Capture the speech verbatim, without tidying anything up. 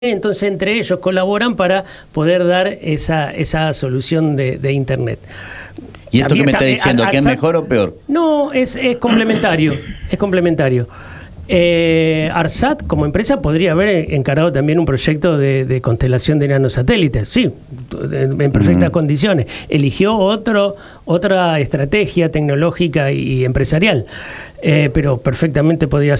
Entonces entre ellos colaboran para poder dar esa, esa solución de, de Internet. ¿Y esto También, que me está también, diciendo? ¿Que es mejor o peor? No, es, es complementario, es complementario. Eh, ARSAT como empresa podría haber encarado también un proyecto de, de constelación de nanosatélites, sí, en perfectas uh-huh. condiciones. Eligió otro, otra estrategia tecnológica y empresarial, eh, pero perfectamente podría